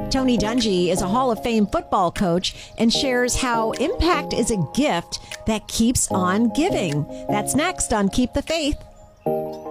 Tony Dungy is a Hall of Fame football coach and shares how impact is a gift that keeps on giving. That's next on Keep the Faith.